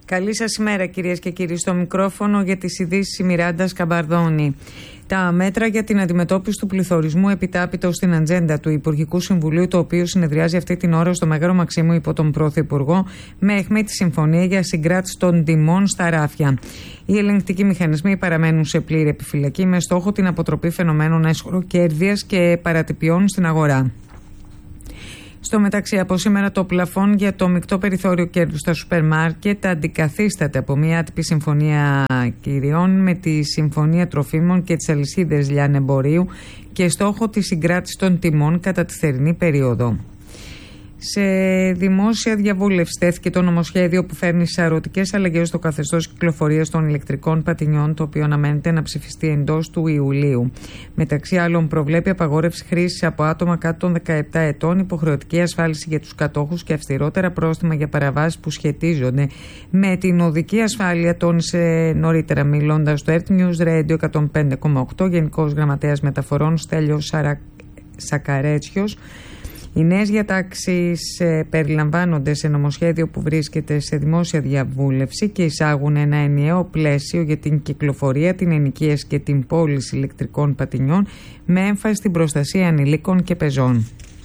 Καλή σας ημέρα, κυρίες και κύριοι. Στο μικρόφωνο για τις ειδήσεις η Μιράντα Σκαμπαρδόνη. Τα μέτρα για την αντιμετώπιση του πληθωρισμού επιτάπητο στην ατζέντα του Υπουργικού Συμβουλίου, το οποίο συνεδριάζει αυτή την ώρα στο Μέγαρο Μαξίμου υπό τον Πρωθυπουργό, με αιχμή τη συμφωνία για συγκράτηση των τιμών στα ράφια. Οι ελεγκτικοί μηχανισμοί παραμένουν σε πλήρη επιφυλακή με στόχο την αποτροπή φαινομένων αισχροκέρδειας και παρατυπιών στην αγορά. Στο μεταξύ, από σήμερα το πλαφόν για το μεικτό περιθώριο κέρδους στα σούπερ μάρκετ αντικαθίσταται από μια άτυπη συμφωνία κυριών με τη Συμφωνία Τροφίμων και τις αλυσίδες λιανεμπορίου και στόχο τη συγκράτηση των τιμών κατά τη θερινή περίοδο. Σε δημόσια διαβούλευση τέθηκε το νομοσχέδιο που φέρνει σαρωτικές αλλαγές στο καθεστώς κυκλοφορίας των ηλεκτρικών πατινιών, το οποίο αναμένεται να ψηφιστεί εντός του Ιουλίου. Μεταξύ άλλων, προβλέπει απαγόρευση χρήσης από άτομα κάτω των 17 ετών, υποχρεωτική ασφάλιση για τους κατόχους και αυστηρότερα πρόστιμα για παραβάσεις που σχετίζονται με την οδική ασφάλεια, τόνισε νωρίτερα μιλώντας στο Earth News Radio 105,8 Γενικός Γραμματέας Μεταφορών Στέλιος Σακαρέτσιος. Οι νέες διατάξεις περιλαμβάνονται σε νομοσχέδιο που βρίσκεται σε δημόσια διαβούλευση και εισάγουν ένα ενιαίο πλαίσιο για την κυκλοφορία, την ενοικίαση και την πώληση ηλεκτρικών πατινιών με έμφαση στην προστασία ανηλίκων και πεζών.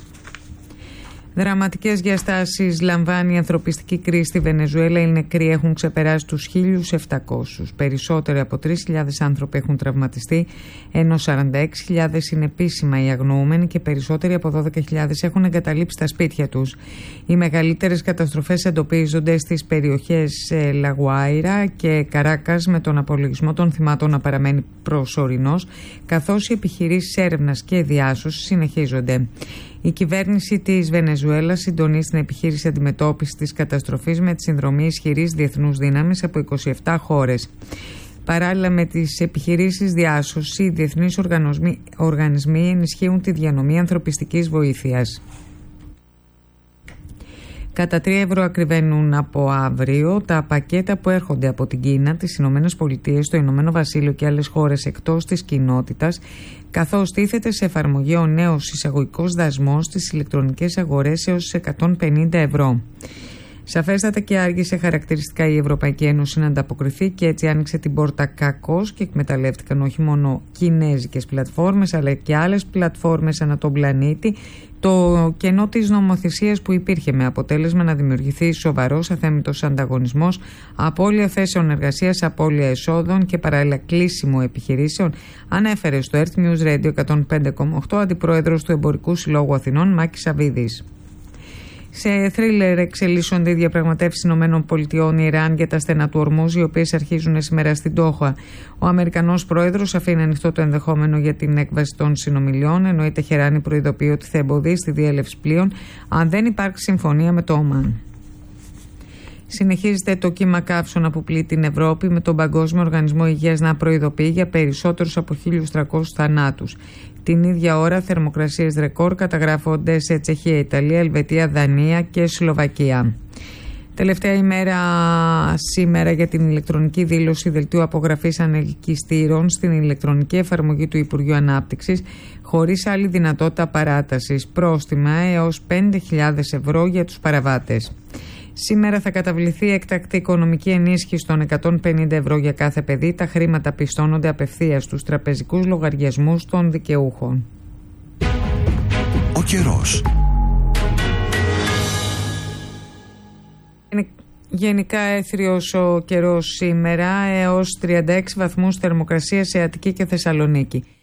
Δραματικές διαστάσεις λαμβάνει η ανθρωπιστική κρίση στη Βενεζουέλα. Οι νεκροί έχουν ξεπεράσει τους 1.700. Περισσότεροι από 3.000 άνθρωποι έχουν τραυματιστεί, ενώ 46.000 είναι επίσημα οι αγνοούμενοι και περισσότεροι από 12.000 έχουν εγκαταλείψει τα σπίτια τους. Οι μεγαλύτερες καταστροφές εντοπίζονται στις περιοχές Λαγουάιρα και Καράκας, με τον απολογισμό των θυμάτων να παραμένει προσωρινός, καθώς οι επιχειρήσεις έρευνας και διάσωσης συνεχίζονται. Η κυβέρνηση της Βενεζουέλας συντονίζει την επιχείρηση αντιμετώπισης της καταστροφής με τη συνδρομή ισχυρής διεθνούς δύναμης από 27 χώρες. Παράλληλα με τις επιχειρήσεις διάσωσης, οι διεθνείς οργανισμοί ενισχύουν τη διανομή ανθρωπιστικής βοήθειας. Κατά 3 ευρώ ακριβένουν από αύριο τα πακέτα που έρχονται από την Κίνα, τις Ηνωμένες Πολιτείες, το Ηνωμένο Βασίλειο και άλλες χώρες εκτός της κοινότητας, καθώς τίθεται σε εφαρμογή ο νέος εισαγωγικός δασμός στις ηλεκτρονικές αγορές έως 150 ευρώ. Σαφέστατα και άργησε χαρακτηριστικά η Ευρωπαϊκή Ένωση να ανταποκριθεί και έτσι άνοιξε την πόρτα κακώς και εκμεταλλεύτηκαν όχι μόνο κινέζικες πλατφόρμες αλλά και άλλες πλατφόρμες ανά τον πλανήτη το κενό της νομοθεσίας που υπήρχε, με αποτέλεσμα να δημιουργηθεί σοβαρός αθέμητος ανταγωνισμός, απώλεια θέσεων εργασίας, απώλεια εσόδων και παράλληλα κλείσιμο επιχειρήσεων, ανέφερε στο Earth News Radio 105,8 αντιπρόεδρος του Εμπορικού Συλλόγου Αθηνών Μάκης Σαββίδης. Σε θρίλερ εξελίσσονται οι διαπραγματεύσεις ΗΠΑ Ιράν για τα στενά του Ορμούζ, οι οποίες αρχίζουν σήμερα στην Ντόχα. Ο Αμερικανός πρόεδρος αφήνει ανοιχτό το ενδεχόμενο για την έκβαση των συνομιλιών, ενώ η Τεχεράνη προειδοποιεί ότι θα εμποδίσει τη διέλευση πλοίων αν δεν υπάρξει συμφωνία με το Ομάν. Συνεχίζεται το κύμα καύσωνα που πλήττει την Ευρώπη, με τον Παγκόσμιο Οργανισμό Υγείας να προειδοποιεί για περισσότερους από 1.300 θανάτους. Την ίδια ώρα, θερμοκρασίες ρεκόρ καταγράφονται σε Τσεχία, Ιταλία, Ελβετία, Δανία και Σλοβακία. Τελευταία ημέρα σήμερα για την ηλεκτρονική δήλωση δελτίου απογραφής ανελκυστήρων στην ηλεκτρονική εφαρμογή του Υπουργείου Ανάπτυξης, χωρίς άλλη δυνατότητα παράτασης. Πρόστιμα έως 5.000 ευρώ για τους παραβάτες. Σήμερα θα καταβληθεί έκτακτη οικονομική ενίσχυση των 150 ευρώ για κάθε παιδί. Τα χρήματα πιστώνονται απευθείας στους τραπεζικούς λογαριασμούς των δικαιούχων. Ο καιρός. Γενικά έθριος ο καιρός σήμερα, έως 36 βαθμούς θερμοκρασία σε Αττική και Θεσσαλονίκη.